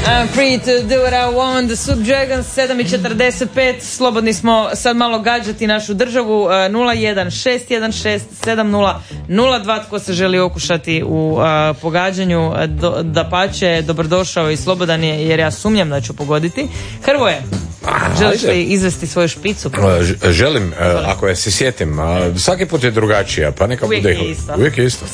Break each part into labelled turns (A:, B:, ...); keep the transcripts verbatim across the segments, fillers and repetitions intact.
A: I'm free to do what I want. The Subdragons, sedam i četrdeset pet. Slobodni smo sad malo gađati našu državu. nula jedan šest jedan šest sedam nula nula dva. Tko se želi okušati u uh, pogađanju, do, da pače, dobrodošao i slobodan je, jer ja sumnjam da ću pogoditi. Hrvoje, želiš li izvesti svoju špicu?
B: Želim, ako je se sjetim. Svaki put je drugačija, pa neka
A: uvijek
B: bude...
A: Je isto.
B: Uvijek je isto.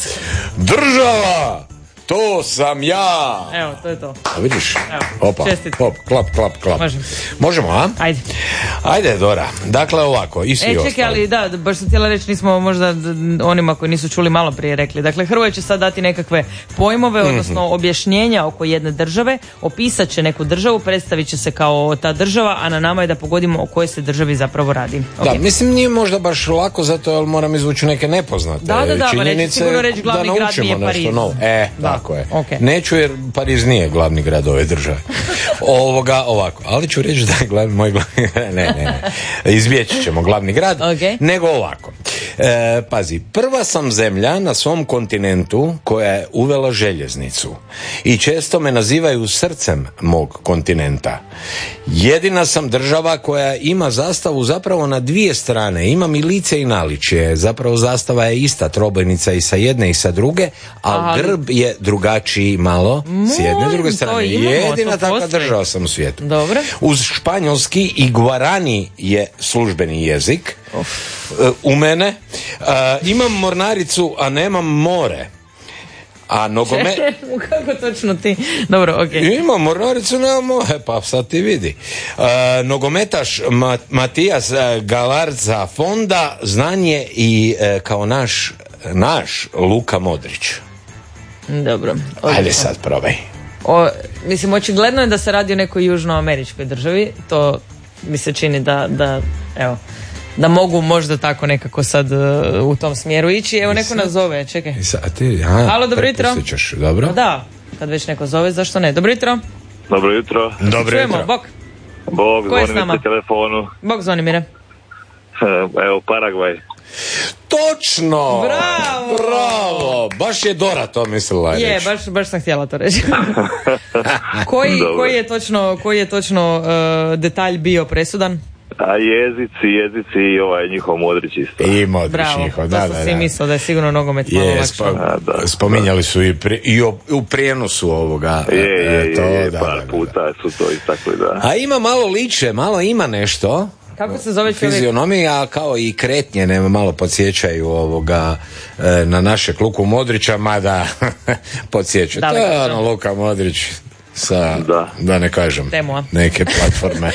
B: Država! To sam ja!
A: Evo, to je to.
B: A vidiš?
A: Evo,
B: opa, hop, klap, klap, klap.
A: Možemo.
B: Možemo, a?
A: Ajde.
B: Ajde, Dora. Dakle, ovako, i svi
A: E, čekaj,
B: ostali.
A: ali da, baš sam htjela reći, nismo možda onima koji nisu čuli malo prije rekli. Dakle, Hrvoje će sad dati nekakve pojmove, mm-hmm. odnosno objašnjenja oko jedne države, opisat će neku državu, predstavit će se kao ta država, a na nama je da pogodimo o kojoj se državi zapravo radi. Okay.
B: Da, mislim, nije možda baš lako, zato jer moram izvući neke nepoznate
A: da, da, da,
B: činjenice,
A: sigurno reći glavni
B: da
A: grad
B: naučimo
A: nije
B: nešto
A: Pariz.
B: novo. E,
A: da.
B: tako je.
A: Okay.
B: Neću jer Pariz nije glavni grad ove države. Ovoga, ovako. Ali ću reći da je glavni, moj glavni... Ne, ne, ne. Izbjeći ćemo glavni grad.
A: Okay.
B: Nego ovako. E, pazi, prva sam zemlja na svom kontinentu koja je uvela željeznicu. I često me nazivaju srcem mog kontinenta. Jedina sam država koja ima zastavu zapravo na dvije strane. Imam i lice i naličje. Zapravo zastava je ista, trobojnica i sa jedne i sa druge, ali grb je drugačiji malo s jedne i druge strane.
A: Imamo,
B: jedina takva država sam u svijetu.
A: Dobro.
B: Uz španjolski i guarani je službeni jezik. Uf. U mene. Uh, imam mornaricu, a nemam more. A nogome...
A: Kako točno ti? Dobro, okej. Okay.
B: Imam mornaricu, nemam more, pa sad ti vidi. Uh, nogometaš Ma- Matijas Galarza Fonda znanje i uh, kao naš, naš Luka Modrić.
A: Dobro. Odlično.
B: Ajde sad probaj.
A: O, mislim, očigledno je da se radi o nekoj južnoameričkoj državi. To mi se čini da, da evo, da mogu možda tako nekako sad uh, u tom smjeru ići. Evo, neko nas zove, čekaj.
B: A ti, aha,
A: halo, dobro jutro.
B: Ćeš, dobro?
A: Da, kad već neko zove, zašto ne? Dobro jutro.
C: Dobro jutro.
B: Dobro
A: Čujemo,
B: jutro.
A: bok.
C: Bog,
A: zvonim
C: mi po telefonu.
A: Bog, Zvonimire.
C: Evo, Paragvaj.
B: Točno!
A: Bravo!
B: Bravo! Baš je Dora to mislila reći.
A: Je, baš, baš sam htjela to reći. koji, koji je točno, koji je točno uh, detalj bio presudan?
C: A jezici, jezici i ovaj njihov Modrić isto.
B: I Modrić
A: Bravo,
B: njihov,
A: da,
B: da,
A: to
B: da.
A: si
B: da.
A: mislio da je sigurno nogomet malo
B: Je,
A: lakše.
B: spo,
C: A, da,
B: spominjali su i, pri, i o, u prijenosu ovoga.
C: Je, je,
B: to,
C: je,
B: da,
C: par
B: da, da,
C: puta su to istakli, da.
B: A ima malo liče, malo ima nešto.
A: Kako se zove čovjek?
B: Fizionomija kao i kretnje ne malo podsjećaju ovoga e, na našeg Luku Modrića, mada podsjećaju. To je ono Luka Modrić sa, da, da ne kažem,
A: Temo.
B: neke platforme.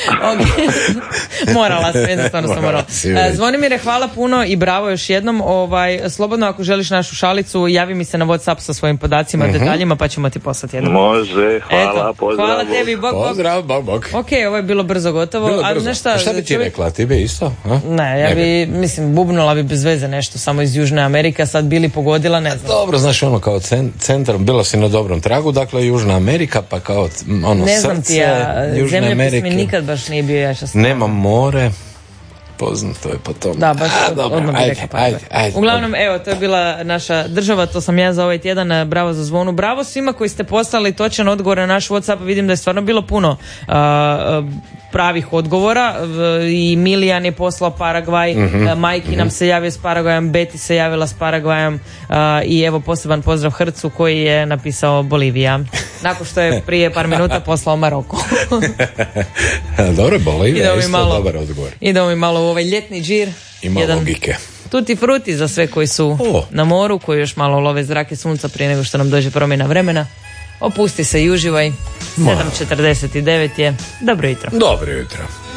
A: Morala sam, jednostavno sam morala. Zvonimire, hvala puno i bravo još jednom. Ovaj, slobodno, ako želiš našu šalicu, javi mi se na WhatsApp sa svojim podacima, uh-huh. detaljima, pa ćemo ti poslati jednom.
C: Može, hvala,
A: Eto,
C: pozdrav.
A: Hvala tebi, bok, bok.
B: Pozdrav, bok, bok.
A: Ok, ovo je bilo brzo gotovo.
B: Bilo
A: ali
B: brzo.
A: Nešta,
B: A šta bi ti
A: čovjek...
B: rekla, ti bi isto? A?
A: Ne, ja
B: ne
A: bi,
B: bi,
A: mislim, bubnula bi bez veze nešto, samo iz Južne Amerike, sad bili pogodila, ne znam.
B: Dobro, znaš, ono kao centar, bila si na dobrom tragu, dakle Južna Amerika, pa kao ono
A: ne znam
B: srce
A: ti ja,
B: Južne Amerike.
A: zemljopis mi nikad baš nije bio jača stvar.
B: Nema more, poznato je po tom.
A: Da, baš
B: A, dobro,
A: odmah bi
B: ajde,
A: rekla.
B: ajde, ajde,
A: Uglavnom, evo, to je bila naša država, to sam ja za ovaj tjedan. Bravo za Zvonu. Bravo svima koji ste poslali točan odgovor na naš WhatsApp. Vidim da je stvarno bilo puno uh, pravih odgovora. I Milijan je poslao Paragvaj, mm-hmm. Majki mm-hmm. nam se javio s Paragvajem, Beti se javila s Paragvajem uh, i evo poseban pozdrav Hrcu koji je napisao Bolivija. Nakon što je prije par minuta poslao Maroko.
B: Dobro, Bolivija je isto
A: malo,
B: dobar odgovor.
A: Idemo mi malo u ovaj ljetni džir.
B: Ima
A: Jedan
B: logike.
A: Tutti frutti za sve koji su oh. na moru, koji još malo love zrake sunca prije nego što nam dođe promjena vremena. Opusti se i uživaj. sedam četrdeset devet je. Dobro jutro.
B: Dobro jutro.